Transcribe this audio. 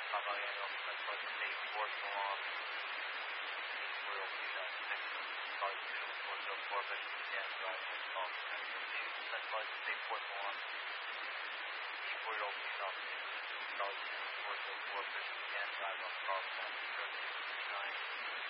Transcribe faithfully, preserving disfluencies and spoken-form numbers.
Papa Echo, Central State, four Milan, Equatorial Feedback six, Charlie two, four zero four, Bishop Stand by, Call Central two, Central State, four Milan, Equatorial Feedback six, Charlie two, four zero four, Bishop Stand by, Call Central two, nine.